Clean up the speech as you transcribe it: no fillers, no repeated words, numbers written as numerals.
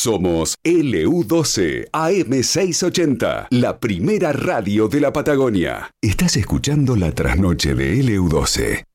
Somos LU12 AM680, la primera radio de la Patagonia. Estás escuchando la trasnoche de LU12.